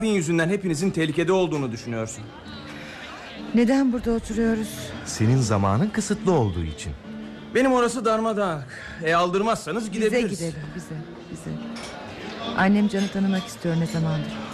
yüzünden hepinizin tehlikede olduğunu düşünüyorsun. Neden burada oturuyoruz? Senin zamanın kısıtlı olduğu için. Benim orası darmadağınık. Aldırmazsanız gidebiliriz. Bize gidelim, bize. Annem Can'ı tanımak istiyor ne zamandır.